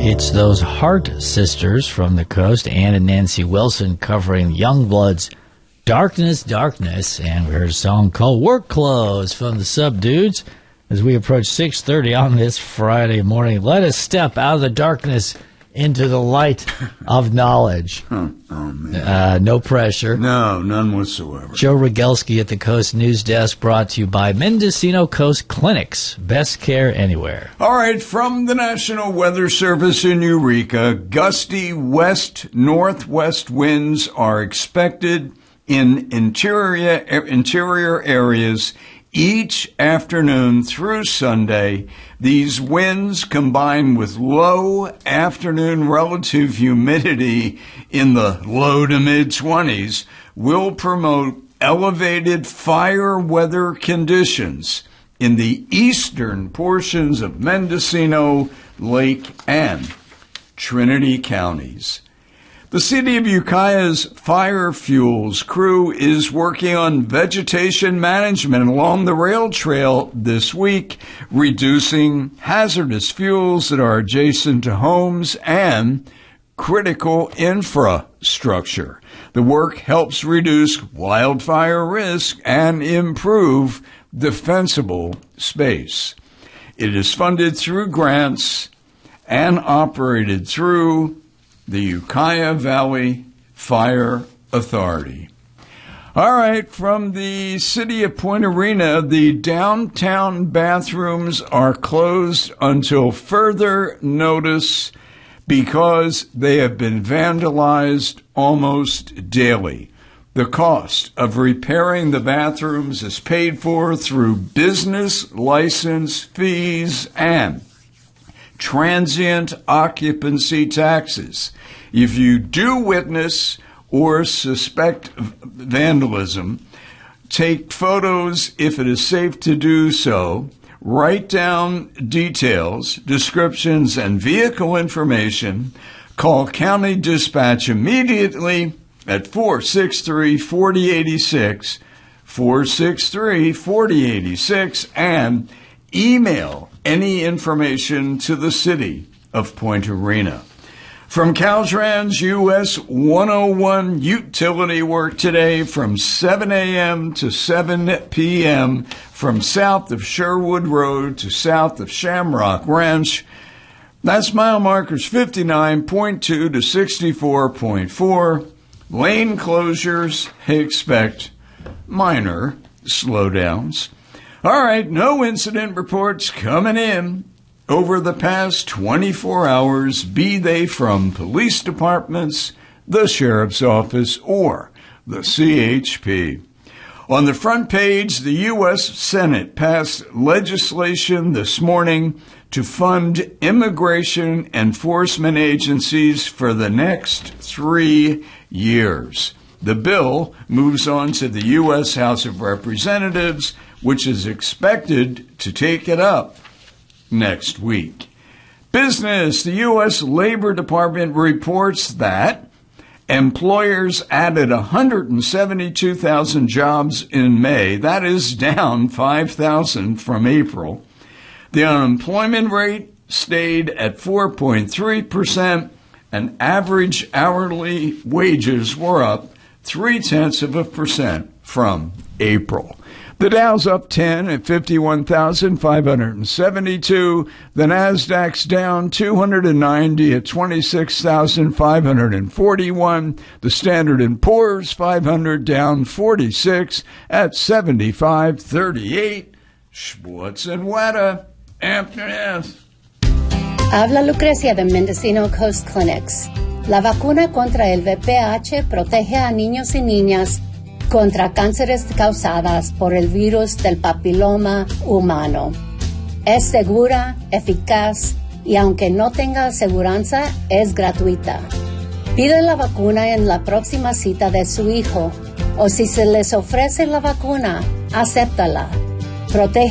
It's those Hart sisters from the coast, Ann and Nancy Wilson, covering Youngblood's Darkness, Darkness, and we heard a song called Work Clothes from the Subdudes. As we approach 6:30 on this Friday morning, let us step out of the darkness into the light of knowledge. Oh, man. No pressure. No, none whatsoever. Joe Rogelski at the Coast News Desk, brought to you by Mendocino Coast Clinics. Best care anywhere. All right, from the National Weather Service in Eureka, gusty west-northwest winds are expected in interior areas each afternoon through Sunday. These winds, combined with low afternoon relative humidity in the low to mid-20s, will promote elevated fire weather conditions in the eastern portions of Mendocino, Lake, and Trinity counties. The City of Ukiah's Fire Fuels crew is working on vegetation management along the rail trail this week, reducing hazardous fuels that are adjacent to homes and critical infrastructure. The work helps reduce wildfire risk and improve defensible space. It is funded through grants and operated through the Ukiah Valley Fire Authority. All right, from the city of Point Arena, the downtown bathrooms are closed until further notice because they have been vandalized almost daily. The cost of repairing the bathrooms is paid for through business license fees and transient occupancy taxes. If you do witness or suspect vandalism, take photos if it is safe to do so, write down details, descriptions, and vehicle information, call County Dispatch immediately at 463-4086, 463-4086, and email any information to the City of Point Arena. From Caltrans US 101, utility work today from 7 a.m. to 7 p.m. from south of Sherwood Road to south of Shamrock Ranch. That's mile markers 59.2 to 64.4. Lane closures, expect minor slowdowns. All right, no incident reports coming in over the past 24 hours, be they from police departments, the sheriff's office, or the CHP. On the front page, the U.S. Senate passed legislation this morning to fund immigration enforcement agencies for the next 3 years. The bill moves on to the U.S. House of Representatives, which is expected to take it up next week. Business. The U.S. Labor Department reports that employers added 172,000 jobs in May. That is down 5,000 from April. The unemployment rate stayed at 4.3%, and average hourly wages were up 0.3% from April. The Dow's up 10 at 51,572. The Nasdaq's down 290 at 26,541. The Standard & Poor's 500 down 46 at 7538. Schwartz and Weta, after this. Habla Lucrecia de Mendocino Coast Clinics. La vacuna contra el VPH protege a niños y niñas contra cánceres causadas por el virus del papiloma humano. Es segura, eficaz y aunque no tenga aseguranza, es gratuita. Pide la vacuna en la próxima cita de su hijo o si se les ofrece la vacuna, acéptala. Protege